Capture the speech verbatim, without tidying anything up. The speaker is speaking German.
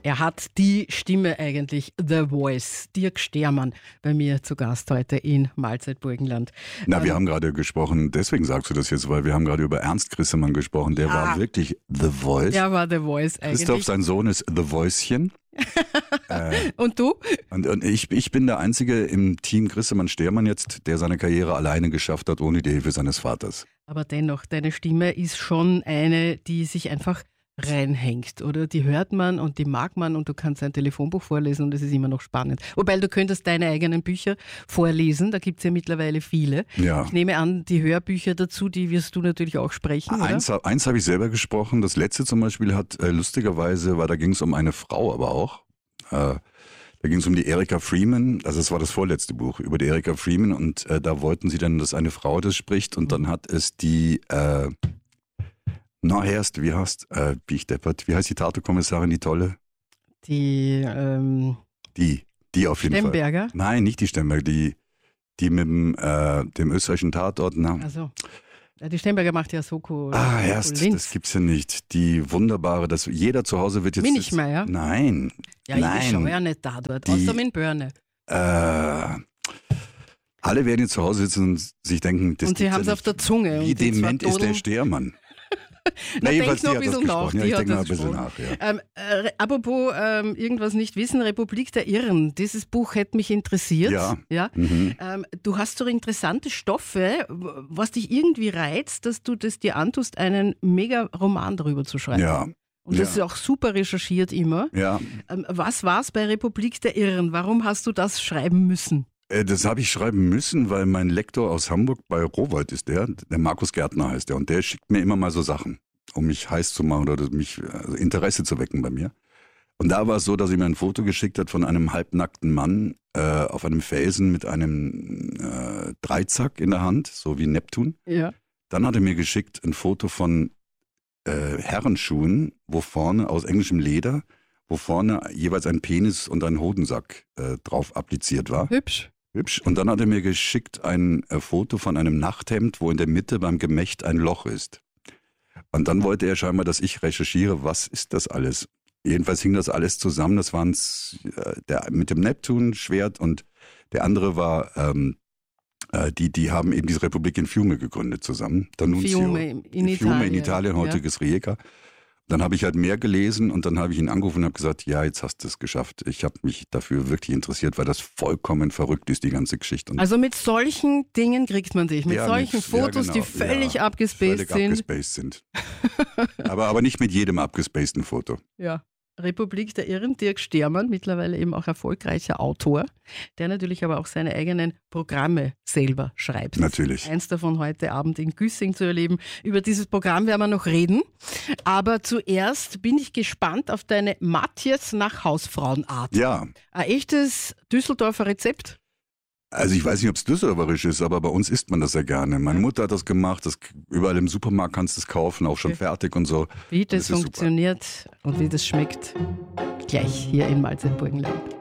Er hat die Stimme eigentlich, The Voice. Dirk Stermann bei mir zu Gast heute in Mahlzeit Burgenland. Na, ähm, wir haben gerade gesprochen, deswegen sagst du das jetzt, weil wir haben gerade über Ernst Grissemann gesprochen. Der ah, war wirklich The Voice. Der war The Voice eigentlich. Christoph, sein Sohn, ist The Voicchen. äh, und du? Und, und ich, ich bin der Einzige im Team Grissemann-Stermann jetzt, der seine Karriere alleine geschafft hat, ohne die Hilfe seines Vaters. Aber dennoch, deine Stimme ist schon eine, die sich einfach reinhängt, oder? Die hört man und die mag man und du kannst ein Telefonbuch vorlesen und es ist immer noch spannend. Wobei du könntest deine eigenen Bücher vorlesen, da gibt es ja mittlerweile viele. Ja. Ich nehme an, die Hörbücher dazu, die wirst du natürlich auch sprechen, oder? Eins, eins habe ich selber gesprochen, das letzte zum Beispiel hat äh, lustigerweise, weil da ging es um eine Frau aber auch, äh, da ging es um die Erika Freeman, also es war das vorletzte Buch über die Erika Freeman und äh, da wollten sie dann, dass eine Frau das spricht und dann hat es die... Äh, Na erst, wie heißt, äh, wie ich deppert, wie heißt die Tatortkommissarin, die tolle? Die, ähm, Die, die auf jeden Stemberger? Fall. Nein, nicht die Stemberger, die, die mit dem, äh, dem österreichischen Tatort, na. Also, ja, die Stemberger macht ja Soko. Ah, Soko erst, Linz. das gibt's ja nicht. Die wunderbare, dass jeder zu Hause wird jetzt... Minichmeier? Nein, Ja, ich nein. schaue ja nicht da dort, Die- außer in Börne. Äh, alle werden jetzt zu Hause sitzen und sich denken, das Und sie gibt's haben es ja auf der nicht. Zunge. Wie und die dement zwei ist der Dodeln- Stermann? Na, jedenfalls, denk noch die ein hat das bisschen nach. gesprochen. Ja, die ich hat denke noch das ein bisschen gesprochen. nach, ja. Ähm, äh, apropos ähm, irgendwas nicht wissen, Republik der Irren. Dieses Buch hätte mich interessiert. Ja. Ja? Mhm. Ähm, du hast so interessante Stoffe, w- was dich irgendwie reizt, dass du das dir antust, einen Mega-Roman darüber zu schreiben. Ja. Und das Ja. ist auch super recherchiert immer. Ja, Ähm, was war es bei Republik der Irren? Warum hast du das schreiben müssen? Äh, Das habe ich schreiben müssen, weil mein Lektor aus Hamburg bei Rowohlt ist der, der Markus Gärtner heißt der und der schickt mir immer mal so Sachen, um mich heiß zu machen oder mich also Interesse zu wecken bei mir. Und da war es so, dass er mir ein Foto geschickt hat von einem halbnackten Mann äh, auf einem Felsen mit einem äh, Dreizack in der Hand, so wie Neptun. Ja. Dann hat er mir geschickt ein Foto von äh, Herrenschuhen, wo vorne aus englischem Leder, wo vorne jeweils ein Penis und ein Hodensack äh, drauf appliziert war. Hübsch. Hübsch. Und dann hat er mir geschickt ein äh, Foto von einem Nachthemd, wo in der Mitte beim Gemächt ein Loch ist. Und dann wollte er scheinbar, dass ich recherchiere, was ist das alles? Jedenfalls hing das alles zusammen. Das waren äh, der mit dem Neptun-Schwert und der andere war, ähm, äh, die, die haben eben diese Republik in Fiume gegründet zusammen. D'Annunzio. Fiume in Die Fiume Italien. in Italien, heutiges Rijeka. Dann habe ich halt mehr gelesen und dann habe ich ihn angerufen und habe gesagt, ja, jetzt hast du es geschafft. Ich habe mich dafür wirklich interessiert, weil das vollkommen verrückt ist, die ganze Geschichte. Und Also mit solchen Dingen kriegt man dich, mit Ja, solchen mit- ja, Fotos, die genau, völlig ja, abgespaced völlig sind. abgespaced sind. aber, aber nicht mit jedem abgespaceden Foto. Ja. Republik der Irren, Dirk Stermann, mittlerweile eben auch erfolgreicher Autor, der natürlich aber auch seine eigenen Programme selber schreibt. Natürlich. Eins davon heute Abend in Güssing zu erleben. Über dieses Programm werden wir noch reden. Aber zuerst bin ich gespannt auf deine Matthias nach Hausfrauenart. Ja, Ein echtes Düsseldorfer Rezept? also ich weiß nicht, ob es düsseldorferisch ist, aber bei uns isst man das ja gerne. Meine Mutter hat das gemacht, das, überall im Supermarkt kannst du es kaufen, auch schon Okay. fertig und so. Wie das Das ist super. funktioniert und wie das schmeckt, gleich hier in Mahlzeit Burgenland.